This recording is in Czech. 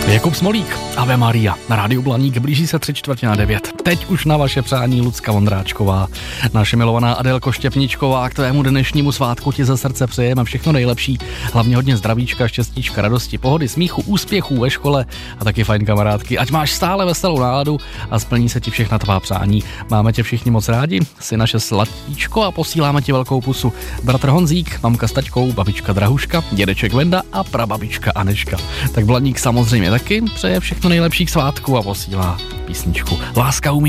Jakub Smolík, Ave Maria, na rádiu Blaník, blíží se 8:45. Teď už na vaše přání Lucka Vondráčková. Naše milovaná Adélko Štěpničková, k tvému dnešnímu svátku ti ze srdce přejeme všechno nejlepší, hlavně hodně zdravíčka, štěstíčka, radosti, pohody, smíchu, úspěchů ve škole a taky fajn kamarádky. Ať máš stále veselou náladu a splní se ti všechna tvá přání. Máme tě všichni moc rádi, jsi naše zlatíčko a posíláme ti velkou pusu. Bratr Honzík, mamka s taťkou, babička Drahuška, dědeček Venda a prababička Aneška. Tak Blaník samozřejmě taky přeje všechno nejlepší k svátku a posílá písničku Láska umí